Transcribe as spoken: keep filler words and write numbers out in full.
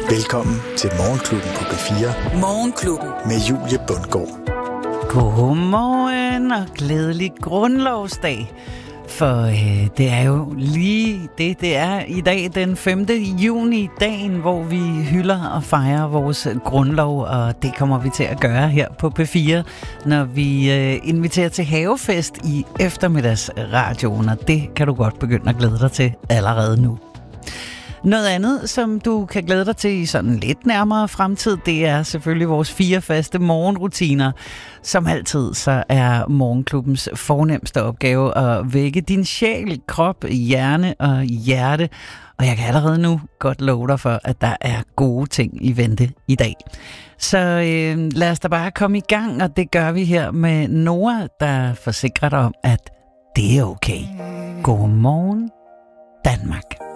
Velkommen til Morgenklubben på P fire. Morgenklubben med Julie Bundgaard. Godmorgen og glædelig grundlovsdag. For øh, det er jo lige det, det er i dag den femte juni, dagen, hvor vi hylder og fejrer vores grundlov, og det kommer vi til at gøre her på P fire, når vi øh, inviterer til havefest i eftermiddagsradioen, og det kan du godt begynde at glæde dig til allerede nu. Noget andet, som du kan glæde dig til i sådan lidt nærmere fremtid, det er selvfølgelig vores fire faste morgenrutiner. Som altid, så er Morgenklubbens fornemste opgave at vække din sjæl, krop, hjerne og hjerte. Og jeg kan allerede nu godt love dig for, at der er gode ting i vente i dag. Så øh, lad os da bare komme i gang, og det gør vi her med Nora, der forsikrer dig om, at det er okay. Godmorgen, Danmark.